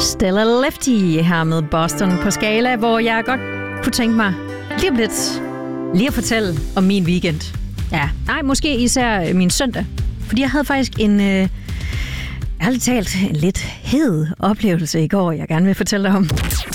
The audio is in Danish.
Stella Lefty her med Boston på Skala, hvor jeg godt kunne tænke mig lige at fortælle om min weekend. Ja, nej, måske især min søndag. Fordi jeg havde faktisk ærligt talt en lidt hed oplevelse i går, jeg gerne vil fortælle dig om.